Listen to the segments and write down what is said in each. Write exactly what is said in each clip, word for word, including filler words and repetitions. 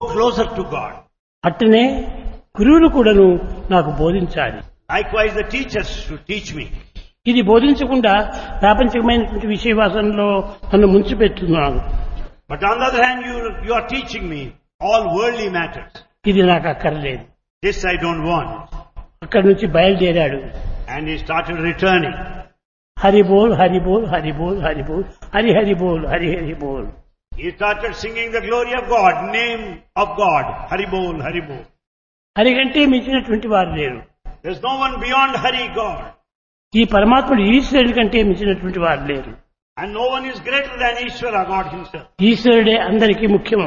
closer to God. అట్టనే గురువులు కూడాను నాకు బోధించాలి. Likewise, the teachers should teach me. ఇది బోధించకుండా ప్రాపంచికమైనటువంటి విషయవాసనలో నన్ను ముంచిపెట్టున్నాను. But on the other hand, you, you are teaching me all worldly matters. ఇది నాకు అక్కర్లేదు. This I don't want. అక్కడి నుంచి బయలుదేరాడు. And he started returning. Hari boll Hari boll Hari boll Hari boll Hari Hari boll Hari Hari boll. He started singing the glory of God, name of God, Hari Bol, Hari Bol. Hari కంటే మించినటువంటి వారు లేరు. There's no one beyond Hari, God. ఈ పరమాత్ముడు ఈశ్వరుడి కంటే మించినటువంటి వారు లేరు. And no one is greater than Ishvara, God himself. ఈశ్వరుడే అందరికీ ముఖ్యము.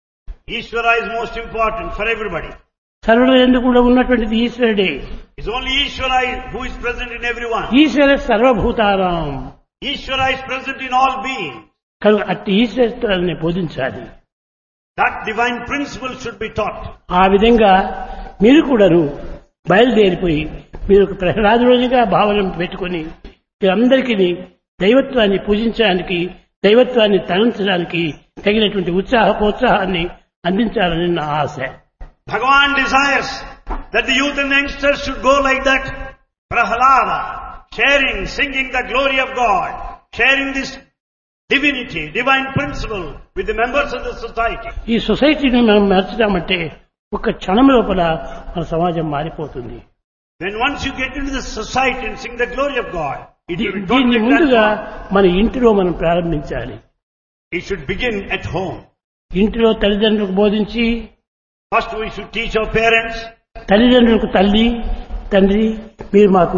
Ishvara is most important for everybody. సర్వుడు ఎందుకు కూడా ఉన్నటువంటిది ఈశ్వరుడే. It's only Ishvara who is present in everyone. ఈశ్వర సర్వభూతానాం. Ishvara is present in all beings. కనుక అట్టి ఈశ్వరత్వాన్ని బోధించాలి. That divine principle should be taught. ఆ విధంగా మీరు కూడాను బయలుదేరిపోయి మీరు ఒక ప్రహ్లాదునిగా భావన పెట్టుకొని మీరందరికీ దైవత్వాన్ని పూజించడానికి దైవత్వాన్ని తలంచడానికి తగినటువంటి ఉత్సాహ ప్రోత్సాహాన్ని అందించాలని నా ఆశ. Bhagavan desires that the youth and youngsters should go like that. Prahlada, sharing, singing the glory of God, sharing this divinity, divine principle with the members of the society. ఈ సొసైటీని మనం మార్చుదామంటే ఒక క్షణం లోపల మన సమాజం మారిపోతుంది. When once you get into the society and sing the glory of God, it will be దీన్ని ముందుగా మన ఇంటిలో మనం ప్రారంభించాలి. It should begin at home. ఇంటిలో తల్లిదండ్రులకు బోధించి First we should teach our parents. తల్లిదండ్రులకు తల్లి తండ్రి మీరు మాకు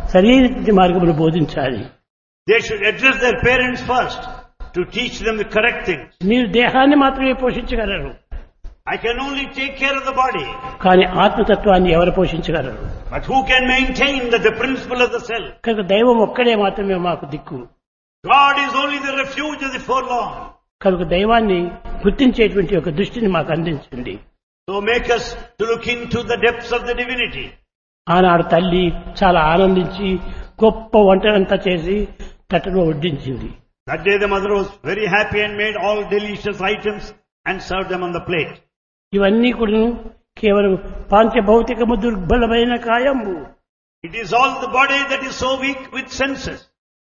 సరైన మార్గమును బోధించాలి. They should address their parents first to teach them the correct things. మీరు దేహాన్ని మాత్రమే పోషించగలరు. I can only take care of the body. కానీ ఆత్మతత్వాన్ని ఎవరు పోషించగలరు? But who can maintain the, the principle of the self? కనుక దైవం ఒక్కడే మాత్రమే మాకు దిక్కు. God is only the refuge of the forlorn. కనుక దైవాన్ని గుర్తించేటువంటి ఒక దృష్టిని మాకు అందించండి. So make us to look into the depths of the divinity. ఆనాడు తల్లి చాలా ఆనందించి గొప్ప వంటనంతా చేసి తట్టలో వడ్డించింది. That day the mother was very happy and made all delicious items and served them on the plate. ఇవన్నీ కూడా కేవలం పాంచభౌతికము దుర్బలమైన కాయము. It is all the body that is so weak with senses.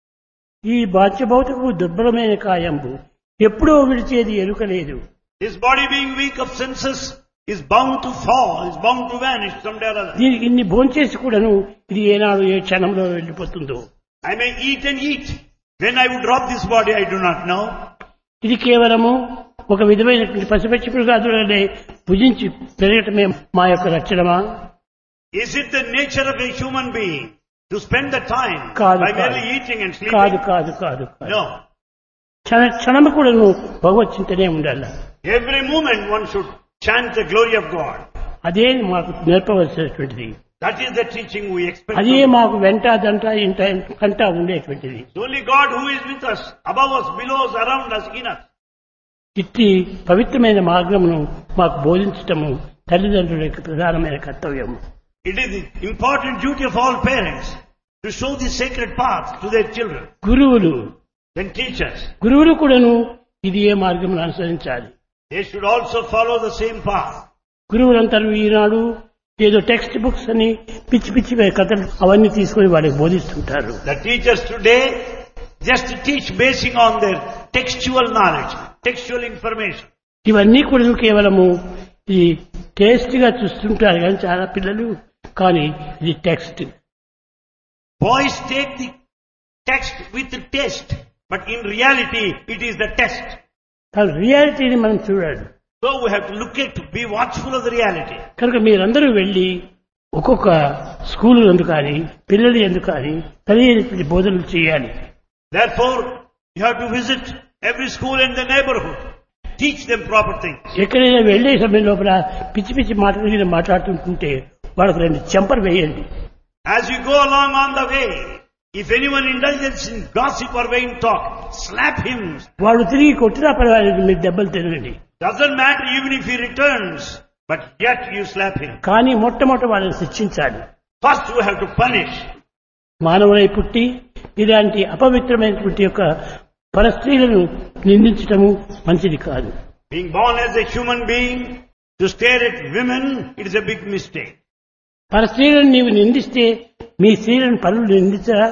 ఈ పాంచభౌతికము దుర్బలమైన కాయము ఎప్పుడో విడిచేది ఎరుక లేదు. This body being weak of senses is bound to fall, is bound to vanish someday or other. దీనికి ఇన్ని భోంచేసి కూడాను ఇది ఏనాడు ఏ క్షణంలో వెళ్ళిపోతుందో. I may eat and eat. When I would drop this body, I do not know. ఇది కేవలము ఒక విధమైనటువంటి పసిపెచ్చిపుడు కాదులనే భుజించి పెరగటమే మా యొక్క లక్షణమా? Is it the nature of a human being to spend the time కాదు, by కాదు. merely eating and sleeping? కాదు కాదు కాదు కాదు. No. క్షణ క్షణము కూడా నువ్వు భగవత్ చింతనే ఉండాలి. Every moment one should chant the glory of God. అదే మాకు నేర్పవలసినటువంటిది. That is the teaching we expect. అదే మాకు వెంట దంట ఇంట కంట ఉండేటువంటిది. It's only God who is with us, above us, below us, around us, in us. ఇట్టి పవిత్రమైన మార్గమును మాకు బోధించటము తల్లిదండ్రుల యొక్క ప్రధానమైన కర్తవ్యము. It is the important duty of all parents to show the sacred path to their children. గురువులు Then teachers, గురువులు కూడాను ఇది ఏ మార్గమును అనుసరించాలి. they should also follow the same path. గురువులందరూ ఈనాడు ఏదో టెక్స్ట్ బుక్స్ అని పిచ్చి పిచ్చి కథలు అవన్నీ తీసుకొని వాళ్ళకి బోధిస్తుంటారు. The teachers today just teach basing on their textual knowledge, textual information. ఇవన్నీ కూడా కేవలము ఈ టేస్ట్ గా చూస్తుంటారు కానీ చాలా పిల్లలు, కానీ ఇది text. Boys take the text with the test, but in reality it is the test. కానీ రియాలిటీని మనం చూడాలి. So we have to look at, be watchful of the reality. కనుక మీరందరూ వెళ్లి ఒక్కొక్క స్కూల్ ఎందుకు కానీ పిల్లలు ఎందుకు కానీ సరైనటువంటి బోధనలు చేయాలి. Therefore, you have to visit every school in the neighborhood. Teach them proper things. ఎక్కడైనా వెళ్లే సమయం లోపల పిచ్చి పిచ్చి మాటలు మీద మాట్లాడుతుంటే వాళ్ళకి రెండు చెంపలు వేయండి. As you go along on the way, if anyone indulges in gossip or vain talk, slap him. వాడు తిరిగి కొట్టినా పర్వాలేదు, మీరు దెబ్బలు తినండి. Doesn't matter even if he returns, but yet you slap him. కానీ మొట్టమొదట వాళ్ళని శిక్షించాలి. First we have to punish. మానవులై పుట్టి ఇలాంటి అపవిత్రమైనటువంటి యొక్క పరస్త్రీలను నిందించటము మంచిది కాదు. Being born as a human being, To stare at women, it is a big mistake. పర స్త్రీలను నీవు నిందిస్తే మీ స్త్రీలను పరులు నిందించరా?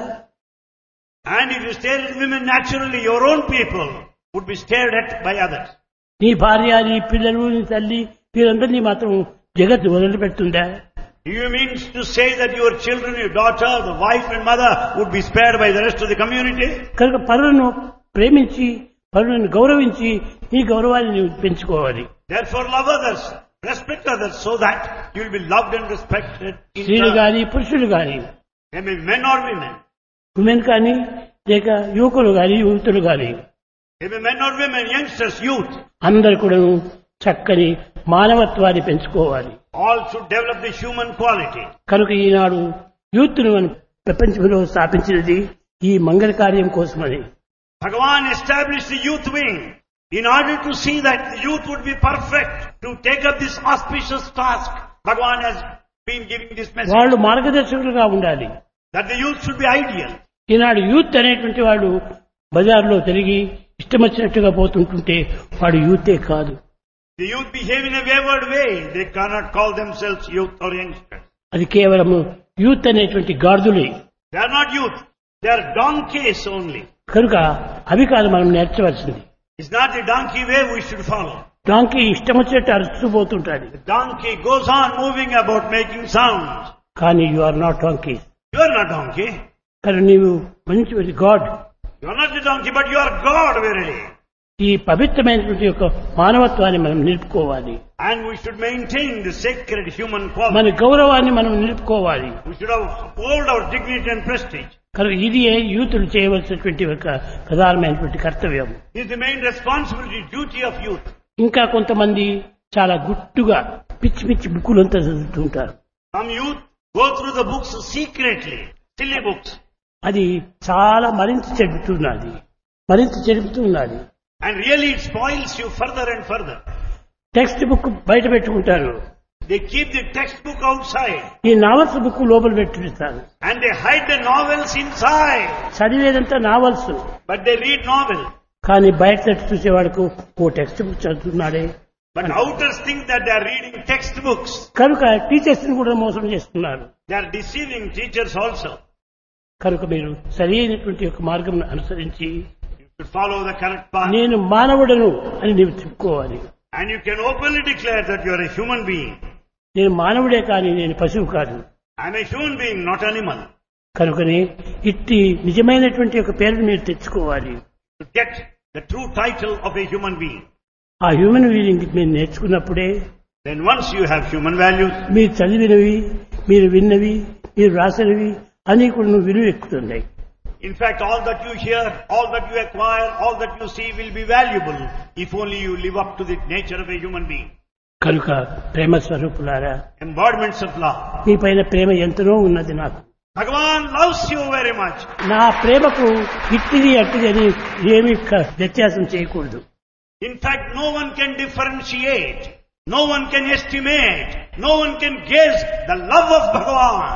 And if you stare at women, naturally your own people would be stared at by others. నీ భార్య, నీ పిల్లలు, నీ తల్లి వీరందరినీ మాత్రం జగత్తు వదిలిపెడుతుందా? Do you mean to say that your children, your daughter, the wife and mother would be spared by the rest of the community? కనుక పరులను ప్రేమించి పరులను గౌరవించి నీ గౌరవాన్ని నీవు పెంచుకోవాలి. Therefore love others, respect others so that you will be loved and respected. స్త్రీలు గాని పురుషులు గాని, They may be men or women. Women కానీ లేక యువకులు గాని యువతులు గాని, They may be men or women, youngsters, youth. అందరు కూడా చక్కని మానవత్వాన్ని పెంచుకోవాలి. All should develop the human quality. కనుక ఈనాడు యూత్ ను మనం ప్రపంచంలో స్థాపించినది ఈ మంగళ కార్యం కోసమని. Bhagavan established the youth wing in order to see that the youth would be perfect to take up this auspicious task. Bhagavan has been giving this message వాళ్ళు మార్గదర్శకులుగా ఉండాలి. that the youth should be ideal. Eenadu youth అనేటువంటి వాడు బజార్లో తిరిగి ఇష్టం వచ్చినట్టుగా పోతుంటుంటే వాడు యూతే కాదు. The youth behave in a wayward way. They cannot call themselves youth or youngsters. అది కేవలము యూత్ అనేటువంటి గాడిదలే. They are not youth. They are donkeys only. కనుక అవి కాదు మనం నేర్చవలసింది. It's not the donkey way we should follow. Donkey ఇష్టం వచ్చినట్టు అరుస్తూ పోతుంటాడు. The donkey goes on moving about making sounds. కానీ you are not donkey. You are not donkey. కానీ నీవు మంచి God. You are not the donkey, but you are God verily. ఈ పవిత్రమైనటువంటి యొక్క మానవత్వాన్ని మనం నిలుపుకోవాలి. And we should maintain the sacred human మన quality. గౌరవాన్ని మనం నిలుపుకోవాలి. We should uphold our dignity and prestige. కనుక ఇది యూతులు చేయవలసినటువంటి ఒక ప్రధానమైనటువంటి కర్తవ్యం. This is the main responsibility, duty of youth. ఇంకా కొంతమంది చాలా గుట్టుగా పిచ్చి పిచ్చి బుక్కులంతా చదువుతుంటారు. Some youth go through the books secretly, silly books. అది చాలా మరింత చెడుతున్నది మరింత చెడుతున్నది And really it spoils you further and further. Text book బయట పెట్టుకుంటారు. They keep the textbook outside. ఈ నావల్స్ బుక్ లోపల పెట్టిస్తారు. And they hide the novels inside. చదివేదంతా novels. But they read novels. కానీ బయట తట్టు చూసేవాడుకు ఓ text book చదువుతున్నాడే. But outers think that they are reading textbooks. కనుక teachers ని కూడా మోసం చేస్తున్నారు. They are deceiving teachers also. కనుక మీరు సరి అయినటువంటి ఒక మార్గం అనుసరించి To follow the correct path. నేను మానవుడను అని నీవు చెప్పుకోవాలి. And you can openly declare that you are a human being. నేను మానవుడే కానీ నేను పశువు కాదు. I am a human being, not animal. కనుకనే ఇట్టి నిజమైనటువంటి ఒక పేరును మీరు తెచ్చుకోవాలి. To get the true title of a human being. ఆ హ్యూమన్ బీయింగ్ మీరు నేర్చుకున్నప్పుడే Then once you have human values, మీరు చదివినవి, మీరు విన్నవి, మీరు రాసినవి అన్నీ కూడా నువ్వు విలువ ఎక్కుతున్నాయి. in fact, all that you hear, all that you acquire, all that you see will be valuable if only you live up to the nature of a human being. కనుక ప్రేమ స్వరూపులారా, Embodiments of love. మీ పైన ప్రేమ ఎంతనో ఉన్నది నాకు. Bhagavan loves you very much. నా ప్రేమకు ఇట్టిది అట్టిది అని ఏమీ క- వ్యత్యాసం చేయకూడదు. In fact, no one can differentiate, no one can estimate, no one can guess the love of Bhagavan.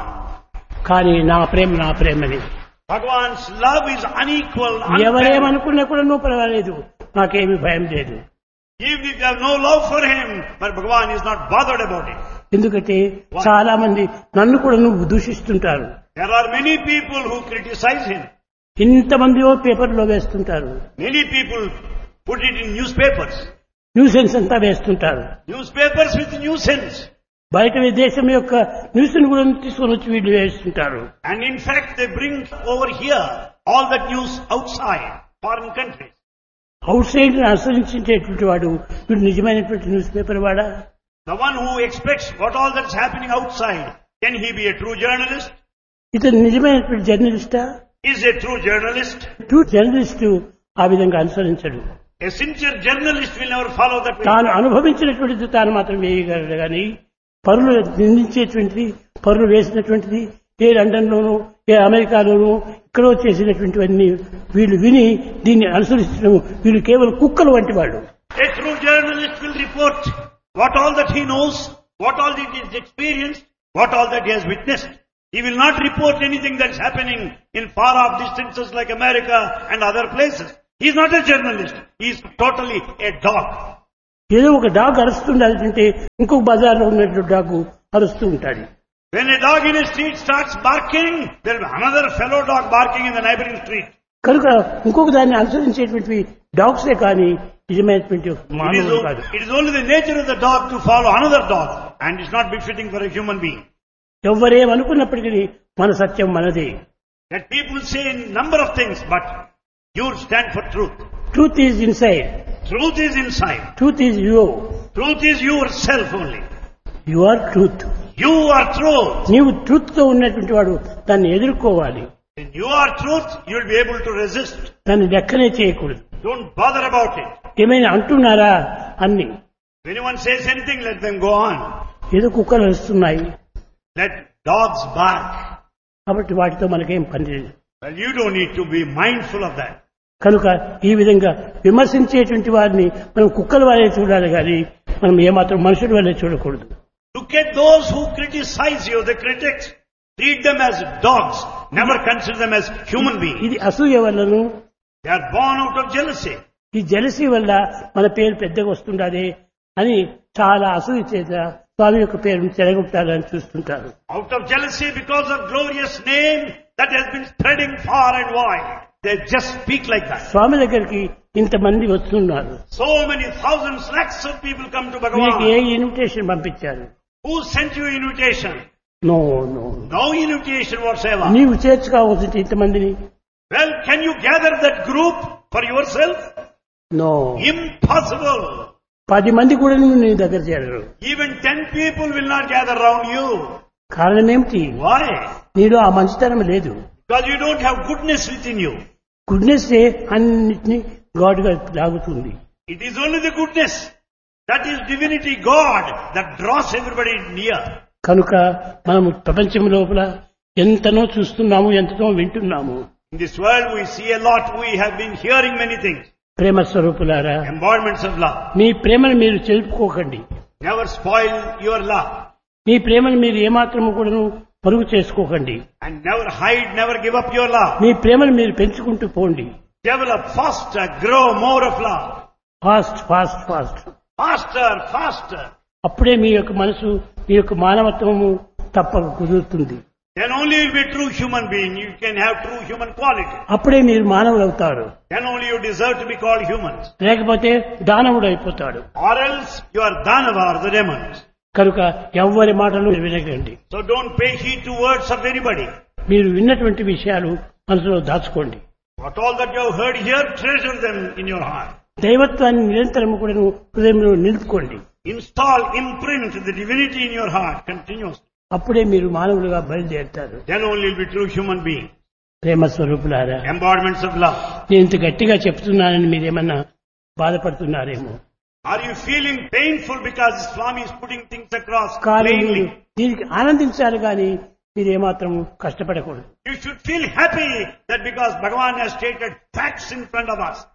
కానీ నా ప్రేమ నా ప్రేమని Bhagavan's love is unequal, unparalleled. ఎవరేమనుకున్నా కూడా నువ్వు పర్వాలేదు, నాకేమీ భయం లేదు. Even if you have no love for him, but Bhagavan is not bothered about it. ఎందుకంటే చాలా మంది నన్ను కూడా నువ్వు దూషిస్తుంటారు. There are many people who criticize him. ఇంతమందిలో పేపర్లో వేస్తుంటారు, Many people put it in newspapers. Nuisance అంతా వేస్తుంటారు. Newspapers with nuisance. బయట దేశం యొక్క న్యూస్ ను కూడా తీసుకొని వచ్చి వీళ్ళు వేస్తుంటారు. And in fact, they bring over here all that news outside, foreign countries. Out side అనుసరించేటువంటి వాడు వీడు నిజమైనటువంటి న్యూస్ పేపర్ వాడా? The one who expects what all that's happening outside, can he be a true journalist? ఇతను నిజమైనటువంటి జర్నలిస్టా? Is a true journalist? True journalist ఆ విధంగా అనుసరించడు. A sincere journalist will never follow that way. తాను అనుభవించినటువంటిది తాను మాత్రం వేయగలడు కానీ పరులు నిందించేటువంటిది, పరులు వేసినటువంటిది ఏ లండన్ లోనూ ఏ అమెరికాలోనూ ఇక్కడో చేసినటువంటివన్నీ వీళ్ళు విని దీన్ని అనుసరించడం వీళ్ళు కేవలం కుక్కలు వంటి వాళ్ళు. A true journalist will report what all that he knows, what all that he has experienced, what all that he has witnessed. He will not report anything that's happening in far off distances like America and other places. He is not a journalist. He is totally a dog. ఏదో ఒక dog అరుస్తుంటే ఇంకొక బజార్లో ఉన్నటువంటి dog అరుస్తూ ఉంటాడు. When a dog in a street starts barking, there will be another fellow dog barking in the neighboring street. కనుక ఇంకొక దాన్ని అనుసరించేటువంటి డాగ్సే కానీ నిజమైనటువంటి It మానవుడు is, కాదు. o- it is only the nature of the dog to follow another dog, and it's not befitting for a human being. ఎవరేమనుకున్నప్పటికీ మన సత్యం మనదే. Let people say a number of things, but you stand for truth. Truth is inside, Truth is inside. Truth is you, Truth is yourself only. You are truth. You are truth. నీవు truth తో ఉన్నటువంటి వాడు దాన్ని ఎదుర్కోవాలి, When you are truth, you will be able to resist. దాన్ని లెక్కనే చేయకూడదు. Don't bother about it. ఏమైనా అంటున్నారా అన్ని, If anyone says anything, let them go on. ఏదో కుక్కలు వస్తున్నాయి Let dogs bark. కాబట్టి వాటితో మనకేం పని లేదు. Well, you don't need to be mindful of that. కనుక ఈ విధంగా విమర్శించేటువంటి వారిని మనం కుక్కల వల్లే చూడాలి కానీ మనం ఏమాత్రం మనుషుల వల్లే చూడకూడదు. Look at those who criticize you, the critics. Treat them as dogs. Never consider them as human beings. ఇది అసూయ వల్లను, They are born out of jealousy. ఈ జలసి వల్ల మన పేరు పెద్దగా వస్తుండాలి అని చాలా అసూయ చేత స్వామి యొక్క పేరును చెడగొట్టాలని చూస్తుంటారు. Out of jealousy because of glorious name that has been spreading far and wide. They just speak like that. స్వామి దగ్గరికి ఇంతమంది వస్తున్నారు, So many thousands, lakhs of people come to మీకు ఏ Bhagavan. ఇన్విటేషన్ పంపించారు? Who sent you invitation? No no, No invitation whatsoever. నీవు చేర్చుకోవాల్సింది ఇంతమందిని. Well, can you gather that group for yourself? No, Impossible. పది మంది కూడా నువ్వు నీ దగ్గర చేరరు. Even ten people will not gather around you. కారణం ఏమిటి? Why? నీలో ఆ మంచితనం లేదు. Because you don't have goodness within you. Goodness అన్నిటినీ గాడ్గా లాగుతుంది. It is only the goodness. That is divinity, God, that draws everybody near. కనుక మనము ప్రపంచం లోపల ఎంతనో చూస్తున్నాము, ఎంతనో వింటున్నాము. In this world we see a lot, we have been hearing many things. ప్రేమ స్వరూపులారా, Embodiments of love. మీ ప్రేమను మీరు చెరుపుకోకండి. Never spoil your love. మీ ప్రేమను మీరు ఏమాత్రము కూడాను పరుగు చేసుకోకండి. And never hide, never give up your love. మీ ప్రేమను మీరు పెంచుకుంటూ పోండి. Develop faster, grow more of love. Fast fast fast. Faster, faster. అప్పుడే మీ యొక్క మనసు, మీ యొక్క మానవత్వము తప్పక కుదురుతుంది. Then only you will be a true human being. You can have true human quality. అప్పుడే మీరు మానవుడు అవుతారు. Then only you deserve to be called humans. లేకపోతే దానవుడు అయిపోతాడు. Or else you are Danava or the demons. కనుక ఎవ్వరి మాటలు వినకండి. So don't pay heed to words of anybody. మీరు విన్నటువంటి విషయాలు మనసులో దాచుకోండి. What all that you have heard here, treasure them in your heart. దైవత్వాన్ని నిరంతరం కూడా హృదయంలో నిలుపుకోండి. Install, imprint the divinity in your heart continuously. అప్పుడే మీరు మానవులుగా బయలుదేరుతారు. Then only you will be true human being. ప్రేమ స్వరూపులారా, Embodiments of love. నేను ఇంత గట్టిగా చెప్తున్నానని మీరేమన్నా బాధపడుతున్నారేమో. Are you feeling painful because Swami is putting things across కానీ మీరు plainly? దీనికి ఆనందించాలి కానీ మీరు ఏమాత్రం కష్టపడకూడదు. You should feel happy that because Bhagavan has stated facts in front of us.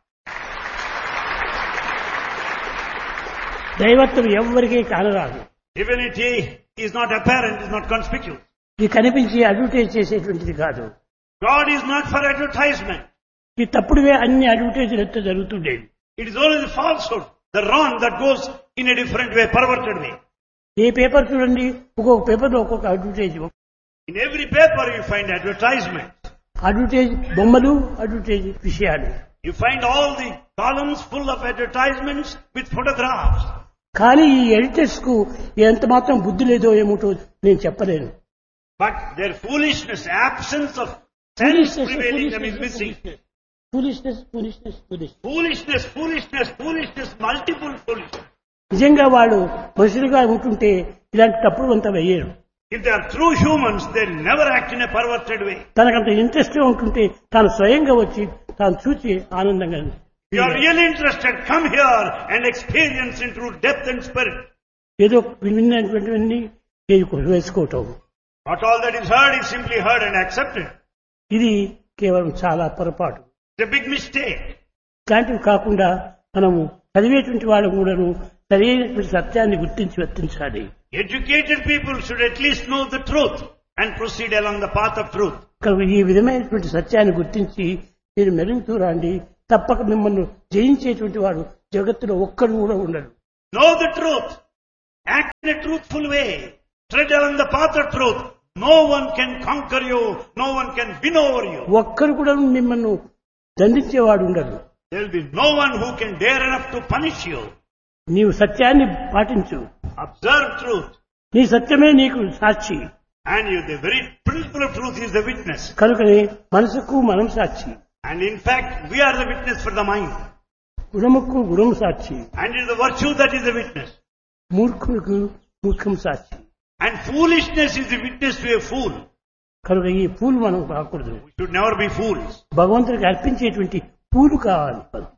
దైవత్వం ఎవ్వరికీ కానరాదు. Divinity is not apparent, is not conspicuous. ఇది కనిపించి అడ్వర్టైజ్ చేసేటువంటిది కాదు. God is not for advertisement. ఈ తప్పుడువే అన్ని అడ్వర్టైజ్లు ఎంత జరుగుతుండేవి. It is only the falsehood, the wrong that goes in a different way, perverted way. A paper చూడండి, ఒక్కొక్క పేపర్లో ఒక్కొక్క advertise. In every paper you find advertisement. Advertise బొమ్మలు, అడ్వర్టైజ్ విషయాలు. You find all the columns full of advertisements with photographs. కానీ ఈ editors కు ఎంత మాత్రం బుద్ధి లేదో ఏమిటో నేను చెప్పలేను. But their foolishness, absence of sense prevailing them is missing. Foolishness foolishness foolishness. Foolishness, foolishness, foolishness, multiple foolishness. నిజంగా వాళ్ళు మనుషులుగా ఉంటుంటే ఇలాంటి తప్పుడు అంతా వెయ్యరు. If they are true humans, they'll never act in a perverted way. తనకంత interest గా ఉంటుంటే తాను స్వయంగా వచ్చి తాను చూచి ఆనందంగా. If you are really interested, come here and experience in true depth and spirit. ఏదో విన్నటువంటివన్నీ వేసుకోవటం. Not all that is heard is simply heard and accepted. ఇది కేవలం చాలా పొరపాటు. It's a big mistake. ఇలాంటివి కాకుండా మనము చదివేటువంటి వాళ్ళు కూడాను సరైనటువంటి సత్యాన్ని గుర్తించి వర్తించాలి. Educated people should at least know the truth and proceed along the path of truth. ఈ విధమైనటువంటి సత్యాన్ని గుర్తించి మీరు మెరుగుతూ రండి. తప్పక మిమ్మల్ని జయించేటువంటి వాడు జగత్తులో ఒక్కడు కూడా ఉండడు. Know the truth. Act in a truthful way. Tread along the path of truth. No one can conquer you. No one can win over you. ఒక్కరు కూడా మిమ్మల్ని దండించేవాడు ఉండడు. There will be no one who can dare enough to punish you. నీవు సత్యాన్ని పాటించు. Observe truth. నీ సత్యమే నీకు సాక్షి. And you, the very principle of truth is the witness. కనుకనే మనసుకు మనం సాక్షి. And in fact, we are the witness for the mind. గుణముకు గుణం సాక్షి. And it is the virtue that is the witness. మూర్ఖులకు మూర్ఖం Sakshi. And foolishness is the witness to a fool. కనుక ఈ పూలు మనం కాకూడదు. We should never be fools. భగవంతుడికి అర్పించేటువంటి పూలు కావాలి.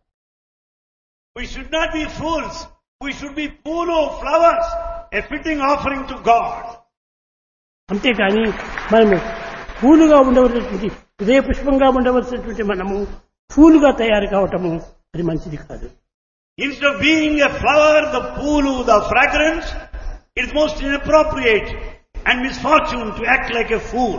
We should not be fools. We should be full of flowers, a fitting offering to God. అంతేకాని మనము పూలుగా ఉండవలసినటువంటి హృదయ పుష్పంగా ఉండవలసినటువంటి మనము పూలుగా తయారు కావటము అది మంచిది కాదు. Instead of being a flower, the pulu, the fragrance, it is most inappropriate and misfortune to act like a fool.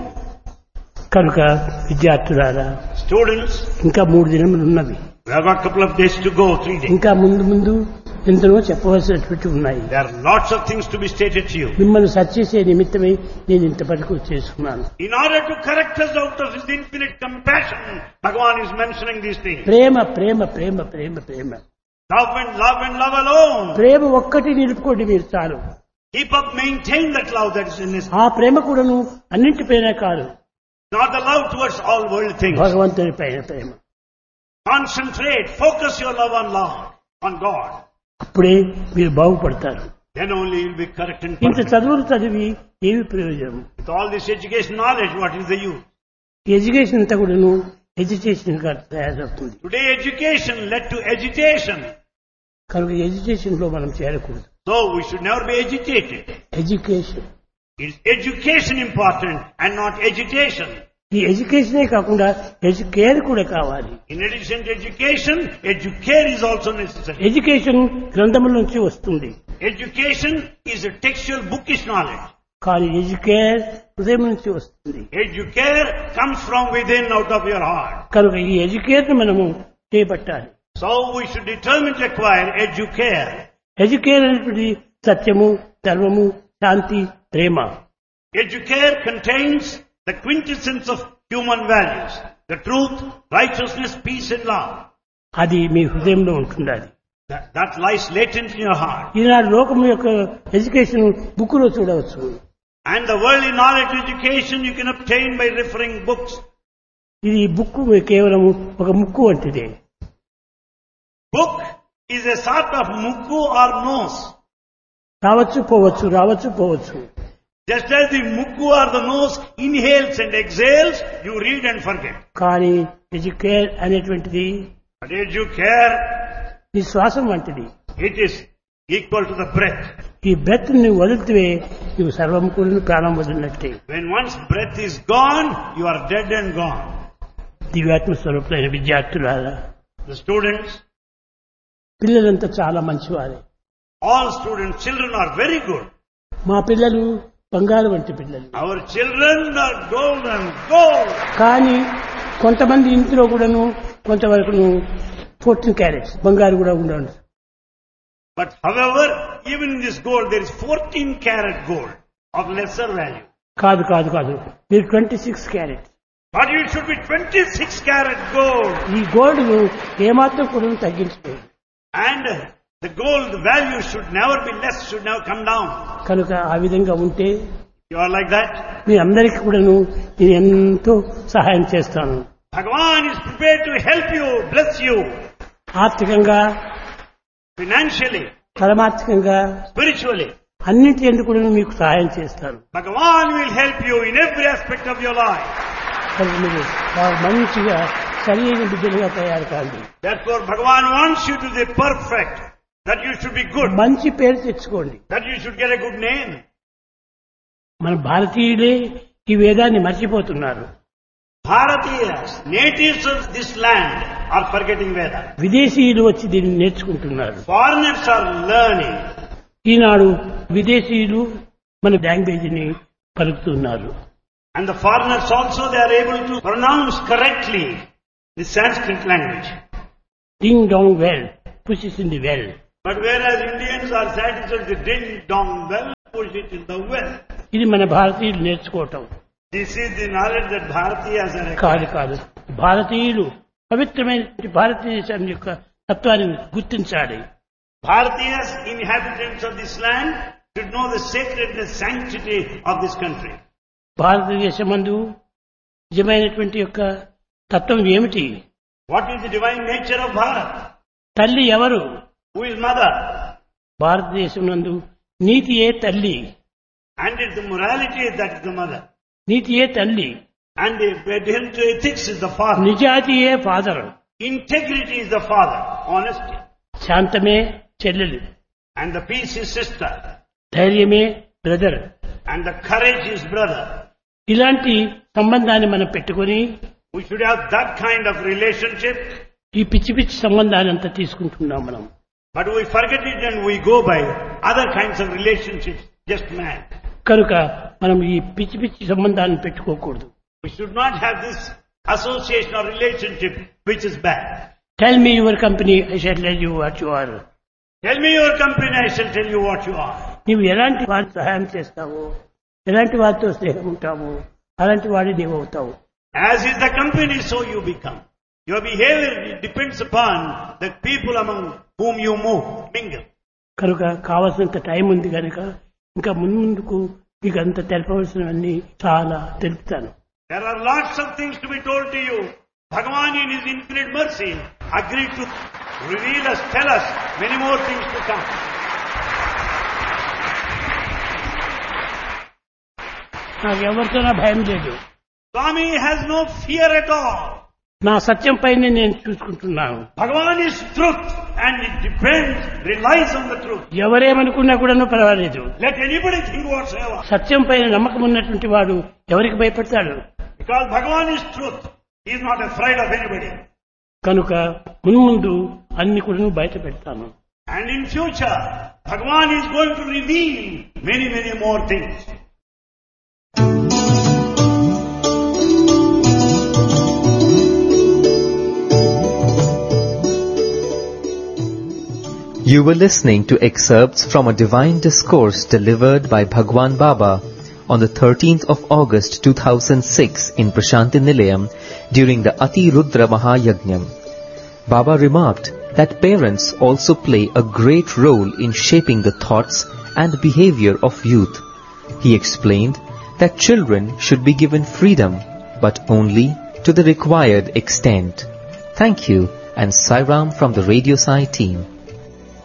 కనుక విద్యార్థులారా, Students, ఇంకా మూడు దినములు ఉన్నవి. we have got a couple of days to go, three days. ఇంకా ముందు ముందు ఎంతనో చెప్పవలసినటువంటి ఉన్నాయి. There are lots of things to be stated to you. మిమ్మల్ని సరిచేసే నిమిత్తమై నేను ఇంత పట్టుకు చేసుకున్నాను. In order to correct us out of His infinite compassion, Bhagavan is mentioning these things. Prema Prema Prema Prema Prema Love and love and love alone. ప్రేమ ఒక్కటి నిలుపుకోండి మీరు చాలు. Keep up, maintain that love that is in His. ఆ ప్రేమ కూడాను అన్నింటిపైన కాదు, Not the love towards all worldly things. భగవంతుని పైన ప్రేమ. Concentrate, focus your love on love, on God. అప్పుడే మీరు బాగుపడతారు. Then only you will be correct and ఇంత perfect. చదువులు చదివి ఏమి ప్రయోజనం? With all this education knowledge, what is the use? Education అంతా కూడాను ఎడ్యుకేషన్ గా తయారవుతుంది. Today education led to agitation. కనుక ఎడ్యుకేషన్ లో మనం చేరకూడదు. So we should never be agitated. Education, Is education important and not agitation? ఈ ఎడ్యుకేషనే కాకుండా ఎడ్యుకేర్ కూడా కావాలి. In addition to education, educare is also necessary. Education గ్రంథముల నుంచి వస్తుంది, Education is a textual bookish knowledge. కానీ ఎడ్యుకేర్ హృదయం నుంచి వస్తుంది. Educare comes from within, out of your heart. కనుక ఈ ఎడ్యుకేర్ ని మనము చేపట్టాలి. So we should determine to acquire educare. Educare అనేటువంటి సత్యము, ధర్మము, శాంతి, ప్రేమ. Educare contains the quintessence of human values, the truth, righteousness, peace and love. అది మీ హృదయంలో ఉంటుండాలి. That, that lies latent in your heart. ఈనాడు లోకం యొక్క ఎడ్యుకేషన్ బుక్ లో చూడవచ్చు. And the worldly knowledge education you can obtain by referring books. ఇది book కేవలం ఒక ముక్కు వంటిదే. Book is a sort of mukku or nose. రావచ్చు పోవచ్చు, రావచ్చు పోవచ్చు. Just as the mukku or the nose inhales and exhales, you read and forget. కానీ ఎడ్యుకేర్ అనేటువంటిది But educare, నీ శ్వాసం వంటిది. it is equal to the breath. ఈ breath ని వదిలితే నువ్వు సర్వం కూడా ప్రాణం వదిలినట్టే. When one's breath is gone, you are dead and gone. దివ్యాత్మ స్వరూపులైన విద్యార్థులారా, The students, పిల్లలంతా చాలా మంచివారే. all students, children are very good. మా పిల్లలు బంగారు వంటి పిల్లలు. Our children are golden, gold. కానీ కొంతమంది ఇంట్లో కూడాను కొంతవరకు ఫోర్టీన్ క్యారెట్స్ బంగారు కూడా ఉండదు. But however, even in this gold, there is fourteen carat gold of lesser value. కాదు కాదు కాదు మీరు twenty six carrot. But it should be twenty-six carat gold. ఈ గోల్డ్ ఏమాత్రం కూడా తగ్గించలేదు. And the gold value should never be less, should never come down. కనుక ఆ విధంగా ఉంటే You are like that. మీ అందరికీ కూడాను నేను ఎంతో సహాయం చేస్తాను. Bhagavan is prepared to help you, bless you. ఆర్థికంగా, Financially, పరమార్థికంగా, spiritually. అన్నింటి ఎందుకు కూడా మీకు సహాయం చేస్తాను. Bhagavan will help you in every aspect of your life. కనుక మీరు బాగా మంచిగా సరి అయిన బిడ్డలుగా తయారు కాండి. Therefore, Bhagavan wants you to be perfect, that you should be good, మంచి పేరు తెచ్చుకోండి. that you should get a good name. మన భారతీయులే ఈ వేదాన్ని మర్చిపోతున్నారు. Bharatiyas, natives of this land, are forgetting Veda. విదేశీయులు వచ్చి దీన్ని నేర్చుకుంటున్నారు. Foreigners are learning. ఈనాడు విదేశీయులు మన లాంగ్వేజ్ని పలుకుతున్నారు. And the foreigners also, they are able to pronounce correctly the Sanskrit language. Ding dong well, pushes in the well. But whereas Indians are satisfied with ding dong bell, push it in the well. ఇది మన భారతీయులు నేర్చుకోవటం This is the knowledge that Bharatiyas are కాదు acquired. కాదు భారతీయులు పవిత్రమైన భారతదేశం యొక్క తత్వాన్ని గుర్తించాలి. Bharatiyas, inhabitants of this land, should know the sacredness, sanctity of this country. భారతదేశమందు నిజమైనటువంటి యొక్క తత్వం ఏమిటి? What is the divine nature of Bharat? తల్లి ఎవరు? Who is mother? భారతదేశం నందు నీతియే తల్లి. And it's the morality that is the mother. నీతియే తల్లి. And the adherence to ethics is the father. నిజాయితీయే father. Integrity is the father. Honesty. శాంతమే చెల్లెలు. And the peace is sister. ధైర్యమే brother. And the courage is brother. ఇలాంటి సంబంధాన్ని మనం పెట్టుకొని We should have that kind of relationship. ఈ పిచ్చి పిచ్చి సంబంధాన్ని అంతా తీసుకుంటున్నాం మనం. But we forget it and we go by other kinds of relationships. Just mad. కనుక మనం ఈ పిచ్చి పిచ్చి సంబంధాన్ని పెట్టుకోకూడదు. We should not have this association or relationship which is bad. Tell me your company, I shall tell you what you are. Tell me your company, I shall tell you what you are. నీవు ఎలాంటి వారికి సహాయం చేస్తావో, ఎలాంటి వారితో స్నేహం ఉంటావో, అలాంటి వాడి నీవు అవుతావు. As is the company, so you become. Your behavior depends upon the people among whom you move, mingle. కనుక కావాల్సినంత టైం ఉంది కనుక ఇంకా ముందుకు మీకు అంత తెలపవలసినవన్నీ చాలా తెలుపుతాను. There are lots of things to be told to you. Bhagavan in His infinite mercy agreed to reveal us, tell us many more things to come. నాకు ఎవరితోనా భయం లేదు. Swami has no fear at all. నా సత్యం పైన నేను చూసుకుంటున్నాను. Bhagavan is truth and it depends, relies on the truth. ఎవరేమనుకున్నా కూడా పర్వాలేదు. Let anybody think whatsoever. సత్యం పైన నమ్మకం ఉన్నటువంటి వాడు ఎవరికి భయపడతాడు? Because Bhagavan is truth. He is not afraid of anybody. కనుక మున్ముందు అన్ని కూడా బయట పెడతాను. And in future, Bhagavan is going to reveal many, many more things. You were listening to excerpts from a divine discourse delivered by Bhagwan Baba on the thirteenth of August two thousand six in Prashanti Nilayam during the Ati Rudra Mahayajnam. Baba remarked that parents also play a great role in shaping the thoughts and behavior of youth. He explained that children should be given freedom, but only to the required extent. Thank you, and Sairam from the Radio Sai team.